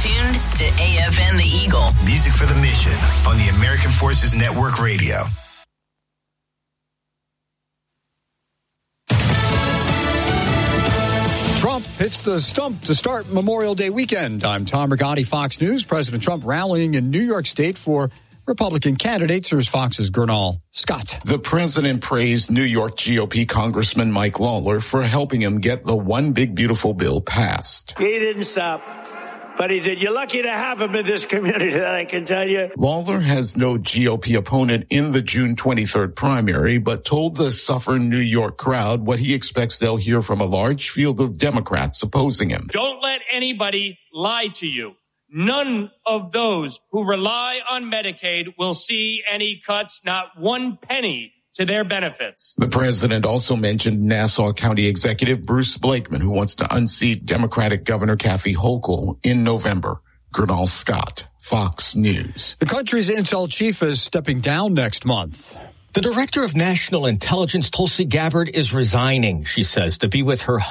tuned to AFN The Eagle. Music for the mission on the American Forces Network Radio. Trump hits the stump to start Memorial Day weekend. I'm Tom Rigotti, Fox News. President Trump rallying in New York State for Republican candidates. Here's Fox's Gernal Scott. The president praised New York GOP Congressman Mike Lawler for helping him get the One Big Beautiful bill passed. He didn't stop. But he said, you're lucky to have him in this community, that I can tell you. Lawler has no GOP opponent in the June 23rd primary, but told the suffering New York crowd what he expects they'll hear from a large field of Democrats opposing him. Don't let anybody lie to you. None of those who rely on Medicaid will see any cuts, not one penny, to their benefits. The president also mentioned Nassau County Executive Bruce Blakeman, who wants to unseat Democratic Governor Kathy Hochul in November. Gernal Scott, Fox News. The country's intel chief is stepping down next month. The director of national intelligence, Tulsi Gabbard, is resigning, she says, to be with her